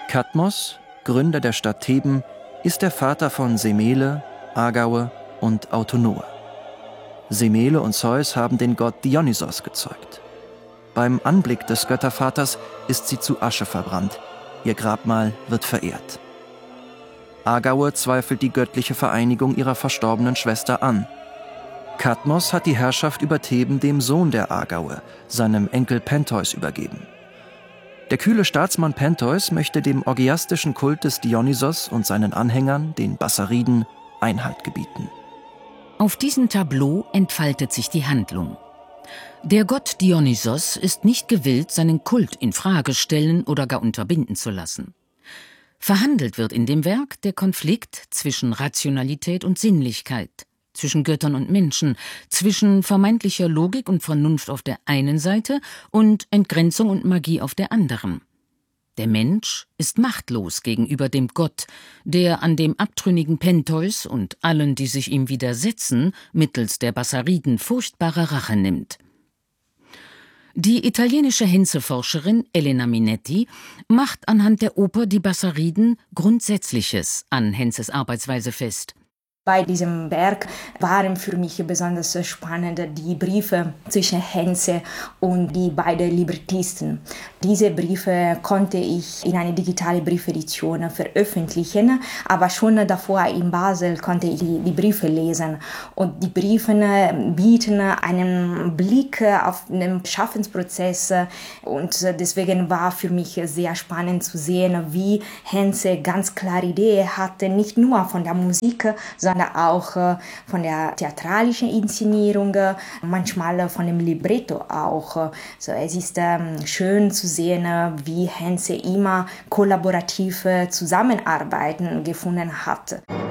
Kadmos, Gründer der Stadt Theben, ist der Vater von Semele, Agaue und Autonoe. Semele und Zeus haben den Gott Dionysos gezeugt. Beim Anblick des Göttervaters ist sie zu Asche verbrannt. Ihr Grabmal wird verehrt. Agaue zweifelt die göttliche Vereinigung ihrer verstorbenen Schwester an. Kadmos hat die Herrschaft über Theben dem Sohn der Agaue, seinem Enkel Pentheus, übergeben. Der kühle Staatsmann Pentheus möchte dem orgiastischen Kult des Dionysos und seinen Anhängern, den Bassariden, Einhalt gebieten. Auf diesem Tableau entfaltet sich die Handlung. Der Gott Dionysos ist nicht gewillt, seinen Kult in Frage stellen oder gar unterbinden zu lassen. Verhandelt wird in dem Werk der Konflikt zwischen Rationalität und Sinnlichkeit, zwischen Göttern und Menschen, zwischen vermeintlicher Logik und Vernunft auf der einen Seite und Entgrenzung und Magie auf der anderen. Der Mensch ist machtlos gegenüber dem Gott, der an dem abtrünnigen Pentheus und allen, die sich ihm widersetzen, mittels der Bassariden furchtbare Rache nimmt. Die italienische Henze-Forscherin Elena Minetti macht anhand der Oper Die Bassariden Grundsätzliches an Henzes Arbeitsweise fest. Bei diesem Werk waren für mich besonders spannend die Briefe zwischen Henze und die beiden Librettisten. Diese Briefe konnte ich in eine digitale Briefedition veröffentlichen, aber schon davor in Basel konnte ich die Briefe lesen. Und die Briefe bieten einen Blick auf den Schaffensprozess und deswegen war für mich sehr spannend zu sehen, wie Henze ganz klare Ideen hatte, nicht nur von der Musik, sondern auch von der theatralischen Inszenierung, manchmal von dem Libretto auch. So, es ist schön zu sehen, wie Henze immer kollaborativ Zusammenarbeiten gefunden hat.